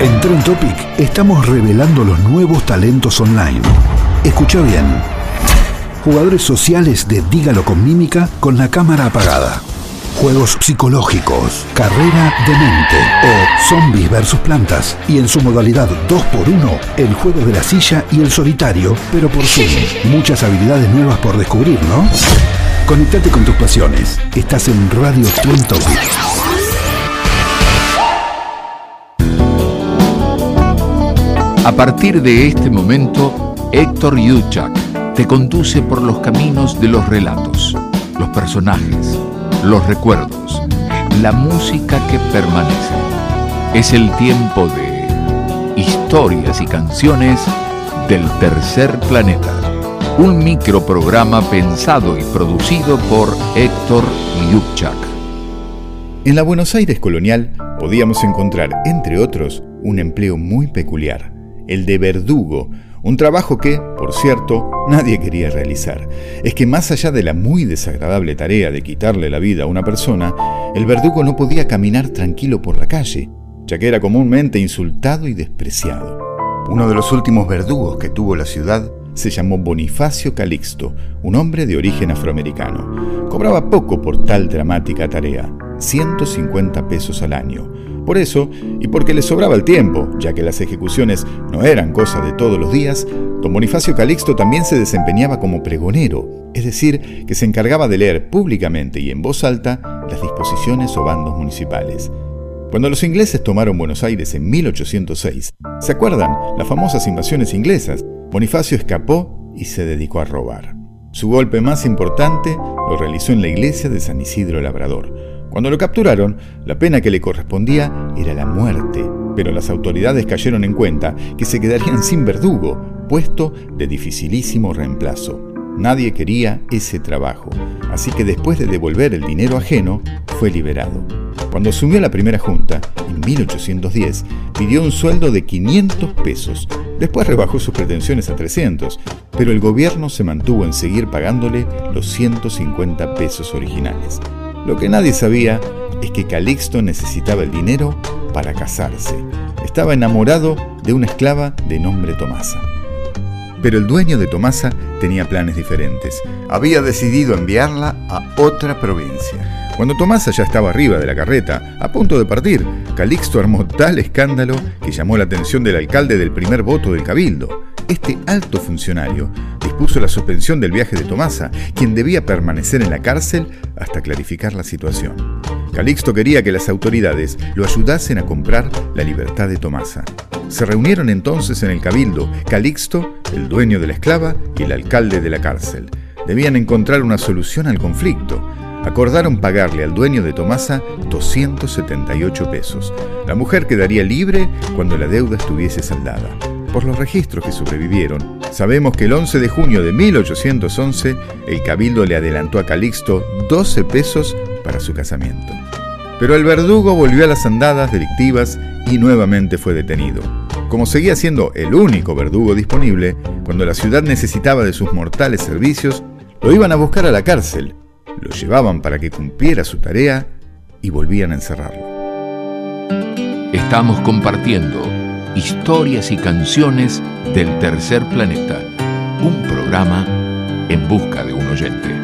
En Trend Topic estamos revelando los nuevos talentos online. Escucha bien. Jugadores sociales de Dígalo con Mímica con la cámara apagada. Juegos psicológicos, carrera de mente o zombies versus plantas. Y en su modalidad 2x1, el juego de la silla y el solitario, pero por Zoom. Muchas habilidades nuevas por descubrir, ¿no? Conectate con tus pasiones. Estás en Radio Trend Topic. A partir de este momento, Héctor Yuchak te conduce por los caminos de los relatos, los personajes, los recuerdos, la música que permanece. Es el tiempo de historias y canciones del tercer planeta. Un microprograma pensado y producido por Héctor Yuchak. En la Buenos Aires colonial podíamos encontrar, entre otros, un empleo muy peculiar. El de verdugo, un trabajo que, por cierto, nadie quería realizar. Es que más allá de la muy desagradable tarea de quitarle la vida a una persona, el verdugo no podía caminar tranquilo por la calle, ya que era comúnmente insultado y despreciado. Uno de los últimos verdugos que tuvo la ciudad se llamó Bonifacio Calixto, un hombre de origen afroamericano. Cobraba poco por tal dramática tarea, 150 pesos al año. Por eso, y porque le sobraba el tiempo, ya que las ejecuciones no eran cosa de todos los días, don Bonifacio Calixto también se desempeñaba como pregonero, es decir, que se encargaba de leer públicamente y en voz alta las disposiciones o bandos municipales. Cuando los ingleses tomaron Buenos Aires en 1806, ¿se acuerdan? Las famosas invasiones inglesas. Bonifacio escapó y se dedicó a robar. Su golpe más importante lo realizó en la iglesia de San Isidro Labrador. Cuando lo capturaron, la pena que le correspondía era la muerte, pero las autoridades cayeron en cuenta que se quedarían sin verdugo, puesto de dificilísimo reemplazo. Nadie quería ese trabajo, así que después de devolver el dinero ajeno, fue liberado. Cuando asumió la primera junta, en 1810, pidió un sueldo de 500 pesos. Después rebajó sus pretensiones a 300, pero el gobierno se mantuvo en seguir pagándole los 150 pesos originales. Lo que nadie sabía es que Calixto necesitaba el dinero para casarse. Estaba enamorado de una esclava de nombre Tomasa. Pero el dueño de Tomasa tenía planes diferentes. Había decidido enviarla a otra provincia. Cuando Tomasa ya estaba arriba de la carreta, a punto de partir, Calixto armó tal escándalo que llamó la atención del alcalde del primer voto del cabildo. Este alto funcionario dispuso la suspensión del viaje de Tomasa, quien debía permanecer en la cárcel hasta clarificar la situación. Calixto quería que las autoridades lo ayudasen a comprar la libertad de Tomasa. Se reunieron entonces en el cabildo Calixto, el dueño de la esclava, y el alcalde de la cárcel. Debían encontrar una solución al conflicto. Acordaron pagarle al dueño de Tomasa 278 pesos. La mujer quedaría libre cuando la deuda estuviese saldada. Por los registros que sobrevivieron, sabemos que el 11 de junio de 1811, el cabildo le adelantó a Calixto 12 pesos para su casamiento. Pero el verdugo volvió a las andadas delictivas y nuevamente fue detenido. Como seguía siendo el único verdugo disponible, cuando la ciudad necesitaba de sus mortales servicios, lo iban a buscar a la cárcel, lo llevaban para que cumpliera su tarea y volvían a encerrarlo. Estamos compartiendo historias y canciones del tercer planeta, un programa en busca de un oyente.